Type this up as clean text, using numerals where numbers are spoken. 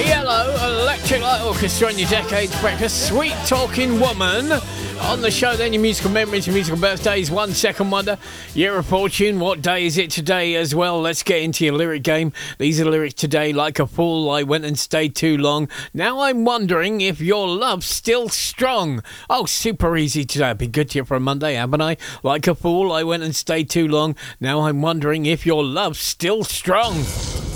Yellow Electric Light Orchestra on your Decades Breakfast. Sweet Talking Woman. On the show, then, your musical memories, your musical birthdays, 1 second wonder, year of fortune, what day is it today as well? Let's get into your lyric game. These are the lyrics today. Like a fool, I went and stayed too long. Now I'm wondering if your love's still strong. Oh, super easy today. I've been good to you for a Monday, haven't I? Like a fool, I went and stayed too long. Now I'm wondering if your love's still strong.